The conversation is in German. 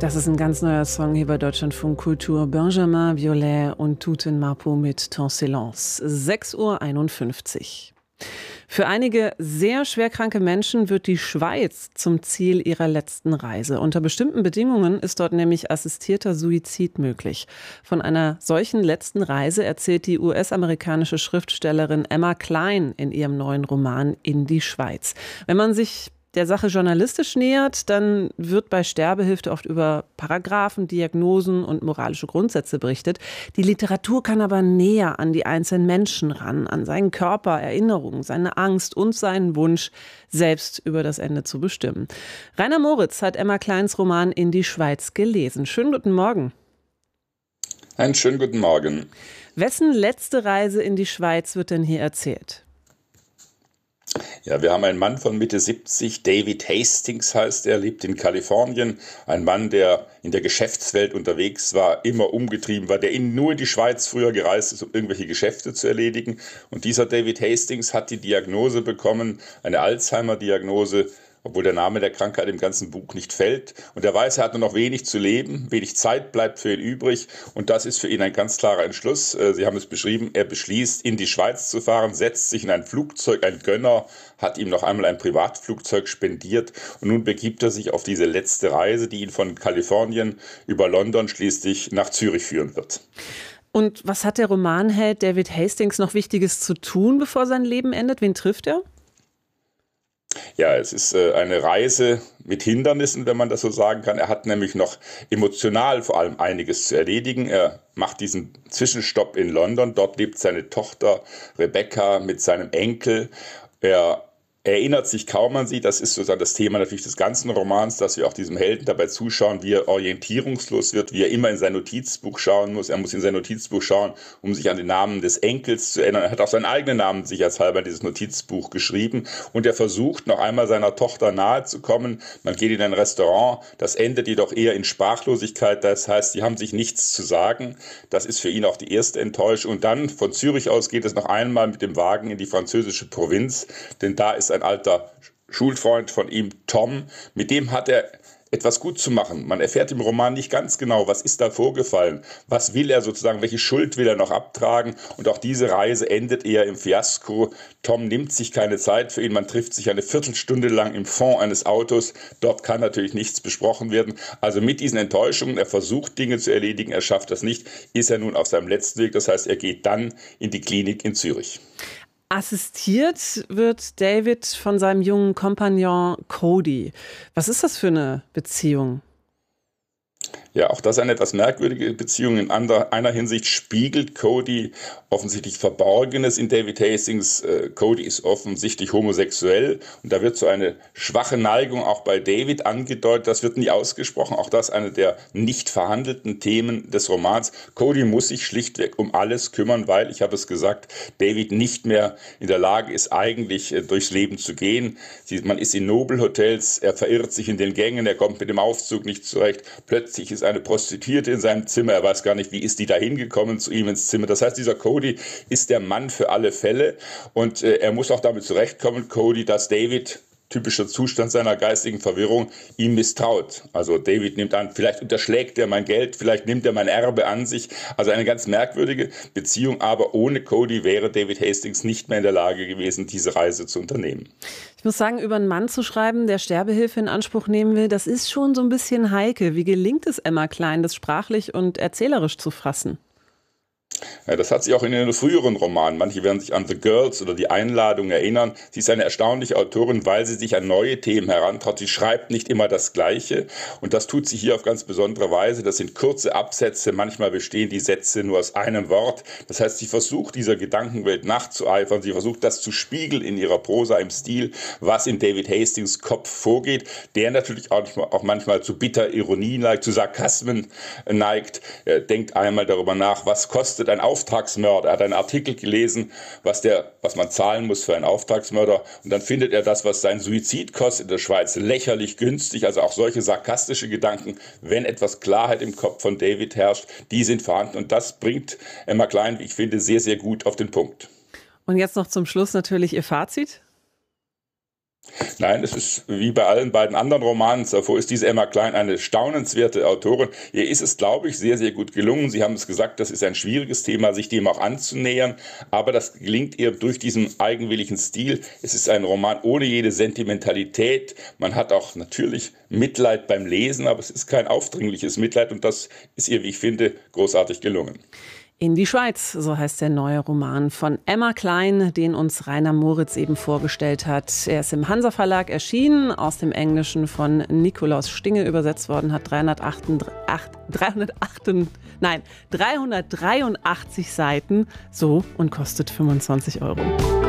Das ist ein ganz neuer Song hier bei Deutschlandfunk Kultur. Benjamin Biolay und Touten Marpeau mit Ton Silence. 6:51 Uhr. Für einige sehr schwerkranke Menschen wird die Schweiz zum Ziel ihrer letzten Reise. Unter bestimmten Bedingungen ist dort nämlich assistierter Suizid möglich. Von einer solchen letzten Reise erzählt die US-amerikanische Schriftstellerin Emma Cline in ihrem neuen Roman In die Schweiz. Wenn man sich der Sache journalistisch nähert, dann wird bei Sterbehilfe oft über Paragraphen, Diagnosen und moralische Grundsätze berichtet. Die Literatur kann aber näher an die einzelnen Menschen ran, an seinen Körper, Erinnerungen, seine Angst und seinen Wunsch, selbst über das Ende zu bestimmen. Rainer Moritz hat Emma Clines Roman In die Schweiz gelesen. Schönen guten Morgen. Einen schönen guten Morgen. Wessen letzte Reise in die Schweiz wird denn hier erzählt? Ja, wir haben einen Mann von Mitte 70, David Hastings heißt er, lebt in Kalifornien. Ein Mann, der in der Geschäftswelt unterwegs war, immer umgetrieben war, der nur in die Schweiz früher gereist ist, um irgendwelche Geschäfte zu erledigen. Und dieser David Hastings hat die Diagnose bekommen, eine Alzheimer-Diagnose, obwohl der Name der Krankheit im ganzen Buch nicht fällt. Und er weiß, er hat nur noch wenig zu leben, wenig Zeit bleibt für ihn übrig. Und das ist für ihn ein ganz klarer Entschluss. Sie haben es beschrieben, er beschließt, in die Schweiz zu fahren, setzt sich in ein Flugzeug, ein Gönner hat ihm noch einmal ein Privatflugzeug spendiert. Und nun begibt er sich auf diese letzte Reise, die ihn von Kalifornien über London schließlich nach Zürich führen wird. Und was hat der Romanheld David Hastings noch Wichtiges zu tun, bevor sein Leben endet? Wen trifft er? Ja, es ist eine Reise mit Hindernissen, wenn man das so sagen kann. Er hat nämlich noch emotional vor allem einiges zu erledigen. Er macht diesen Zwischenstopp in London. Dort lebt seine Tochter Rebecca mit seinem Enkel. Er erinnert sich kaum an sie. Das ist sozusagen das Thema natürlich des ganzen Romans, dass wir auch diesem Helden dabei zuschauen, wie er orientierungslos wird, wie er immer in sein Notizbuch schauen muss. Er muss in sein Notizbuch schauen, um sich an den Namen des Enkels zu erinnern. Er hat auch seinen eigenen Namen sicherheitshalber in dieses Notizbuch geschrieben. Und er versucht noch einmal seiner Tochter nahe zu kommen. Man geht in ein Restaurant. Das endet jedoch eher in Sprachlosigkeit. Das heißt, sie haben sich nichts zu sagen. Das ist für ihn auch die erste Enttäuschung. Und dann von Zürich aus geht es noch einmal mit dem Wagen in die französische Provinz. Denn da ist ein alter Schulfreund von ihm, Tom, mit dem hat er etwas gut zu machen. Man erfährt im Roman nicht ganz genau, was ist da vorgefallen, was will er sozusagen, welche Schuld will er noch abtragen, und auch diese Reise endet eher im Fiasko. Tom nimmt sich keine Zeit für ihn, man trifft sich eine Viertelstunde lang im Fond eines Autos, dort kann natürlich nichts besprochen werden. Also mit diesen Enttäuschungen, er versucht Dinge zu erledigen, er schafft das nicht, ist er nun auf seinem letzten Weg, das heißt, er geht dann in die Klinik in Zürich. Assistiert wird David von seinem jungen Kompagnon Cody. Was ist das für eine Beziehung? Ja, auch das ist eine etwas merkwürdige Beziehung. In einer Hinsicht spiegelt Cody offensichtlich Verborgenes in David Hastings. Cody ist offensichtlich homosexuell und da wird so eine schwache Neigung auch bei David angedeutet. Das wird nie ausgesprochen. Auch das eine der nicht verhandelten Themen des Romans. Cody muss sich schlichtweg um alles kümmern, weil, ich habe es gesagt, David nicht mehr in der Lage ist, eigentlich durchs Leben zu gehen. Man ist in Nobelhotels, er verirrt sich in den Gängen, er kommt mit dem Aufzug nicht zurecht. Plötzlich ist eine Prostituierte in seinem Zimmer, er weiß gar nicht, wie ist die da hingekommen zu ihm ins Zimmer. Das heißt, dieser Cody ist der Mann für alle Fälle und er muss auch damit zurechtkommen, Cody, dass David, typischer Zustand seiner geistigen Verwirrung, ihm misstraut. Also David nimmt an, vielleicht unterschlägt er mein Geld, vielleicht nimmt er mein Erbe an sich. Also eine ganz merkwürdige Beziehung, aber ohne Cody wäre David Hastings nicht mehr in der Lage gewesen, diese Reise zu unternehmen. Ich muss sagen, über einen Mann zu schreiben, der Sterbehilfe in Anspruch nehmen will, das ist schon so ein bisschen heikel. Wie gelingt es Emma Cline, das sprachlich und erzählerisch zu fassen? Ja, das hat sie auch in ihren früheren Romanen. Manche werden sich an The Girls oder Die Einladung erinnern. Sie ist eine erstaunliche Autorin, weil sie sich an neue Themen herantraut. Sie schreibt nicht immer das Gleiche und das tut sie hier auf ganz besondere Weise. Das sind kurze Absätze, manchmal bestehen die Sätze nur aus einem Wort. Das heißt, sie versucht, dieser Gedankenwelt nachzueifern. Sie versucht, das zu spiegeln in ihrer Prosa im Stil, was in David Hastings Kopf vorgeht, der natürlich auch manchmal zu bitter Ironie neigt, zu Sarkasmen neigt. Er denkt einmal darüber nach, was kostet ein Auftragsmörder. Er hat einen Artikel gelesen, was man zahlen muss für einen Auftragsmörder. Und dann findet er das, was sein Suizid kostet in der Schweiz, lächerlich günstig. Also auch solche sarkastische Gedanken, wenn etwas Klarheit im Kopf von David herrscht, die sind vorhanden. Und das bringt Emma Cline, wie ich finde, sehr, sehr gut auf den Punkt. Und jetzt noch zum Schluss natürlich Ihr Fazit. Nein, es ist wie bei allen beiden anderen Romanen zuvor, ist diese Emma Klein eine staunenswerte Autorin. Ihr ist es, glaube ich, sehr, sehr gut gelungen. Sie haben es gesagt, das ist ein schwieriges Thema, sich dem auch anzunähern. Aber das gelingt ihr durch diesen eigenwilligen Stil. Es ist ein Roman ohne jede Sentimentalität. Man hat auch natürlich Mitleid beim Lesen, aber es ist kein aufdringliches Mitleid. Und das ist ihr, wie ich finde, großartig gelungen. In die Schweiz, so heißt der neue Roman von Emma Klein, den uns Rainer Moritz eben vorgestellt hat. Er ist im Hansa Verlag erschienen, aus dem Englischen von Nikolaus Stinge übersetzt worden, hat 383 Seiten, so, und kostet 25 €.